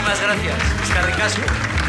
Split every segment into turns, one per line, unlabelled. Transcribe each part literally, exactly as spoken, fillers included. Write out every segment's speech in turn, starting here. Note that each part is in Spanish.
Muchísimas gracias. Eskerrik asko.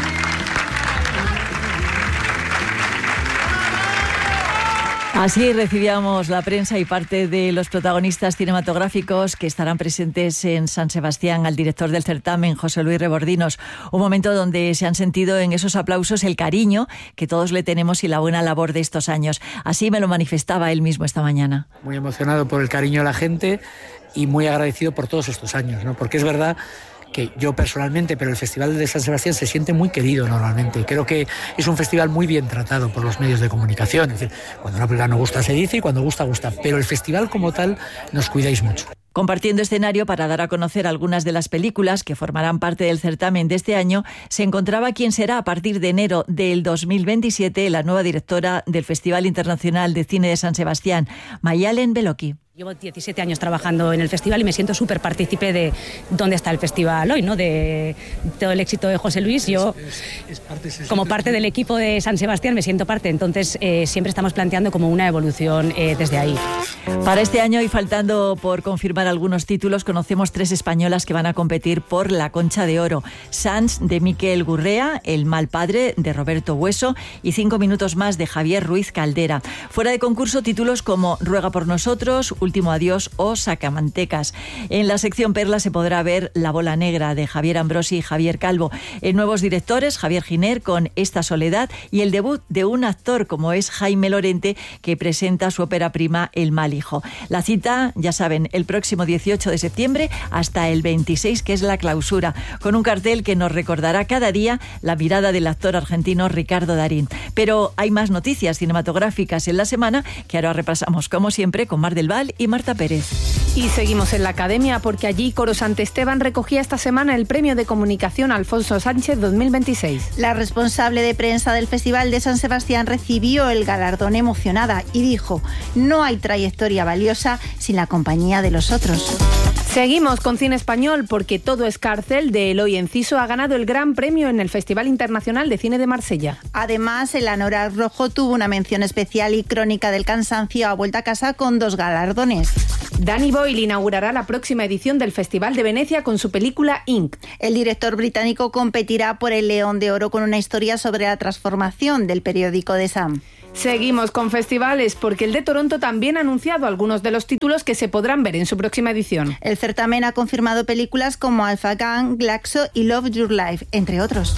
Así recibíamos la prensa y parte de los protagonistas cinematográficos que estarán presentes en San Sebastián al director del certamen, José Luis Rebordinos. Un momento donde se han sentido en esos aplausos el cariño que todos le tenemos y la buena labor de estos años. Así me lo manifestaba él mismo esta mañana.
Muy emocionado por el cariño de la gente y muy agradecido por todos estos años, ¿no? Porque es verdad que yo personalmente, pero el Festival de San Sebastián se siente muy querido normalmente. Creo que es un festival muy bien tratado por los medios de comunicación. Es decir, cuando una película no gusta se dice y cuando gusta, gusta. Pero el festival como tal nos cuidáis mucho.
Compartiendo escenario para dar a conocer algunas de las películas que formarán parte del certamen de este año, se encontraba quien será a partir de enero del dos mil veintisiete la nueva directora del Festival Internacional de Cine de San Sebastián, Mayalen Beloki.
Llevo diecisiete años trabajando en el festival y me siento súper partícipe de dónde está el festival hoy, ¿no? De todo el éxito de José Luis. Yo, es, es parte, es como parte del equipo de San Sebastián, me siento parte. Entonces, eh, siempre estamos planteando como una evolución eh, desde ahí.
Para este año, y faltando por confirmar algunos títulos, conocemos tres españolas que van a competir por la Concha de Oro. Sans, de Miquel Gurrea, El mal padre, de Roberto Hueso, y Cinco minutos más, de Javier Ruiz Caldera. Fuera de concurso, títulos como Ruega por nosotros, Último adiós o Sacamantecas. En la sección Perla se podrá ver La bola negra, de Javier Ambrosi y Javier Calvo. En nuevos directores, Javier Giner con Esta soledad, y el debut de un actor como es Jaime Lorente, que presenta su ópera prima El mal hijo. La cita, ya saben, el próximo dieciocho de septiembre hasta el veintiséis, que es la clausura, con un cartel que nos recordará cada día la mirada del actor argentino Ricardo Darín. Pero hay más noticias cinematográficas en la semana que ahora repasamos, como siempre, con Mar del Val y Marta Pérez.
Y seguimos en la Academia, porque allí Coro Sant Esteban recogía esta semana el Premio de Comunicación Alfonso Sánchez dos mil veintiséis.
La responsable de prensa del Festival de San Sebastián recibió el galardón emocionada y dijo: no hay trayectoria valiosa sin la compañía de los otros.
Seguimos con cine español, porque Todo es cárcel, de Eloy Enciso, ha ganado el gran premio en el Festival Internacional de Cine de Marsella.
Además, el Anorak Rojo tuvo una mención especial y Crónica del cansancio ha vuelto a casa con dos galardones.
Danny Boyle inaugurará la próxima edición del Festival de Venecia con su película Ink.
El director británico competirá por el León de Oro con una historia sobre la transformación del periódico The Sun.
Seguimos con festivales, porque el de Toronto también ha anunciado algunos de los títulos que se podrán ver en su próxima edición.
El certamen ha confirmado películas como Alpha Gang, Glaxo y Love Your Life, entre otros.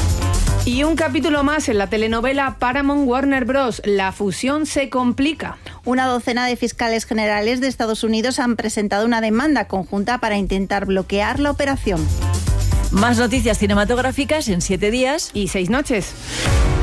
Y un capítulo más en la telenovela Paramount Warner Bros. La fusión se complica.
Una docena de fiscales generales de Estados Unidos han presentado una demanda conjunta para intentar bloquear la operación.
Más noticias cinematográficas en siete días
y seis noches.